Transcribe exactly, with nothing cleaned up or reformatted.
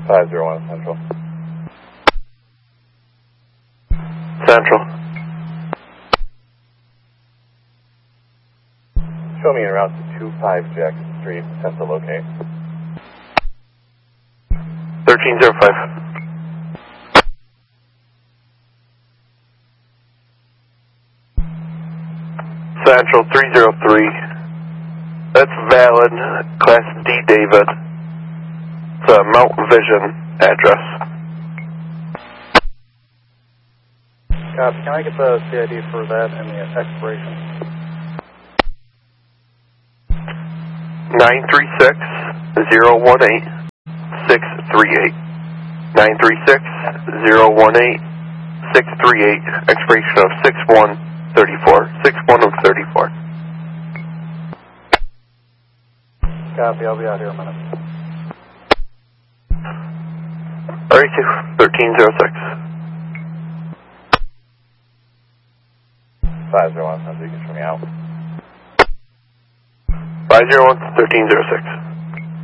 five zero one Central. Central. Show me en route to two five Jackson Street, attempt to locate. thirteen zero five. Central three zero three. That's valid. Class D, David. It's a Mount Vision address. Copy. Can I get the C I D for that and the expiration? nine three six zero one eight six three eight. nine three six zero one eight six three eight. Expiration of six one thirty-four. six one of thirty-four. Copy. I'll be out here in a minute. thirty-two thirteen zero six. five zero one Central, you can show me out. five zero one thirteen zero six.